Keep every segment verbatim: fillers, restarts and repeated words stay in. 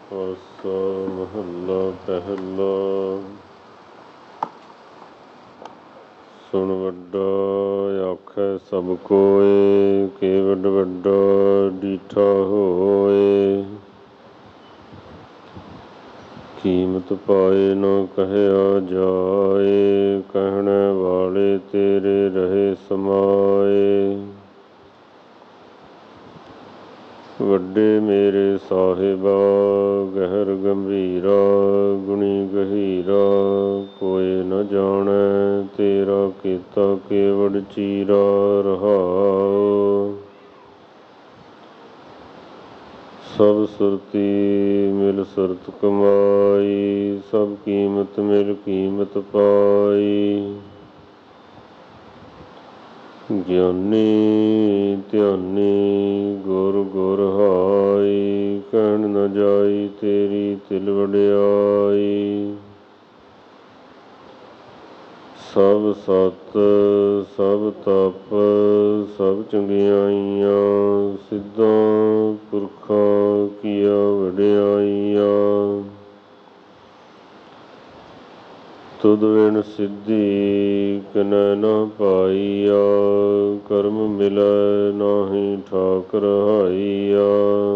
ਖਾਲਸਾ ਮਹੱਲਾ ਪਹਿਲਾ। ਸੁਣ ਵੱਡਾ ਆਖੈ ਸਭ ਕੋਇ, ਕੇ ਵੱਡ ਵੱਡਾ ਡੀਠਾ ਹੋਇ। ਕੀਮਤ ਪਾਏ ਨਾ ਕਹਿਆ ਜਾਏ, ਕਹਿਣੇ ਵਾਲੇ ਤੇਰੇ ਰਹੇ ਸਮਾਏ। ਵੱਡੇ ਮੇਰੇ ਸਾਹਿਬਾ ਗਹਿਰ ਗੰਭੀਰਾ, ਗੁਣੀ ਗਹੀਰਾ ਕੋਇ ਨ ਜਾਣੈ, ਤੇਰਾ ਕੀਤਾ ਕੇਵਡ ਚੀਰਾ ਰਹਾਉ। ਸਭ ਸੁਰਤੀ ਮਿਲ ਸੁਰਤ ਕਮਾਈ, ਸਭ ਕੀਮਤ ਮਿਲ ਕੀਮਤ ਪਾਈ। ਗਿਆਨੀ ਧਿਆਨੀ ਗੁਰ ਗੁਰ ਹਾਈ, ਕਹਿਣ ਨ ਜਾਈ ਤੇਰੀ ਤਿਲ ਵਡਿਆਈ। ਸਭ ਸਤ ਸਭ ਤਪ ਸਭ ਚੰਗਿਆਈਆਂ, ਸਿੱਧਾਂ ਪੁਰਖਾਂ ਕੀਆ ਵਡਿਆਈਆਂ। ਤੁਧ ਬਿਨ ਸਿੱਧੀ ਕਿਨੈ ਨਾ ਪਾਈਆ, ਕਰਮ ਮਿਲੈ ਨਾਹੀ ਠਾਕ ਰਹਾਈਆ।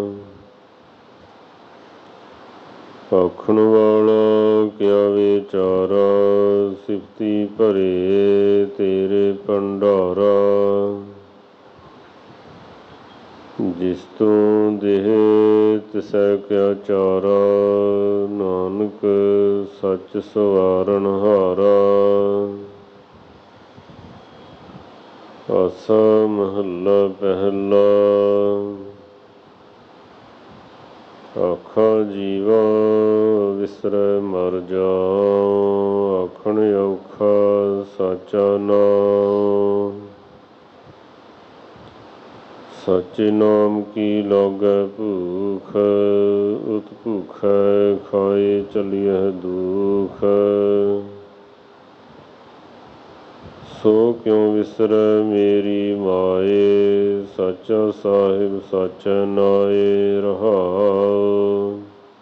ਆਖਣ ਵਾਲਾ ਕਿਆ ਵਿਚਾਰਾ, ਸਿਫਤੀ ਭਰੇ ਤੇਰੇ ਭੰਡਾਰਾ। ਜਿਸ ਤੂੰ ਦੇਹ ਤਿਸੈ ਕਿਆ ਚਾਰਾ, ਨਾਨਕ ਸੱਚ ਸਵਾਰਨ ਹਾਰਾ। ਆਸਾ ਮਹੱਲਾ ਪਹਿਲਾ। ਆਖਾ ਜੀਵਾ ਵਿਸਰੈ ਮਰ ਜਾਉ, ਆਖਣ ਔਖਾ ਸਾਚਾ ਨਾਉ। ਸਾਚੇ ਨਾਮ ਕੀ ਲਾਗੈ ਭੂਖ, ਉਤ ਭੂਖੈ ਖਾਏ ਚਲੀਐ ਦੂਖ। ਸੋ ਕਿਉ ਵਿਸਰੈ ਮੇਰੀ ਮਾਏ, ਸਾਚਾ ਸਾਹਿਬ ਸਾਚੈ ਨਾਏ ਰਹਾਉ।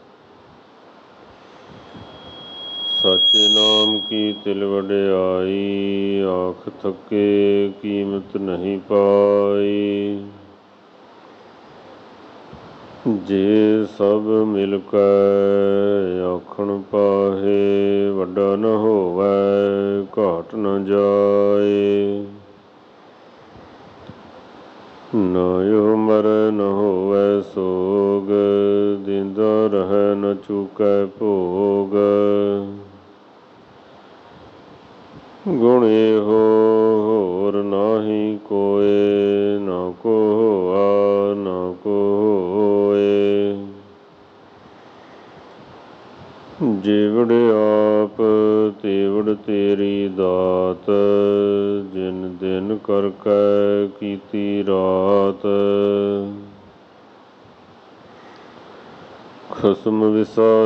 ਸਾਚੇ ਨਾਮ ਕੀ ਤਿਲ ਵਡਿਆਈ, ਆਖ ਥਕੇ ਕੀਮਤ ਨਹੀਂ ਪਾਈ। ਜੇ ਸਭ ਮਿਲ ਕੈ ਆਖਣ ਪਾਹੇ, ਵੱਡਾ ਨ ਹੋਵੈ ਘਾਟ ਨ ਜਾਏ। ਨਾਇਓ ਮਰੈ ਨ ਹੋਵੈ ਸੋਗ, ਦਿੰਦਾ ਰਹੈ ਨ ਚੂਕੈ ਭੋਗ। ਗੁਣ ਇਹੋ ਹੋਰ ਨਾਹੀ ਕੋਇ, ਨਾ ਕੋ ਹੋਆ ਨਾ ਕੋ ਹੋਇ। ਜਿਵੜ ਆਪ ਤਿਵੜ ਤੇਰੀ ਦਾਤ, ਜਿਨ ਦਿਨ ਕਰ ਕੈ ਕੀਤੀ ਰਾਤ। ਖਸਮ ਵਿਸਾ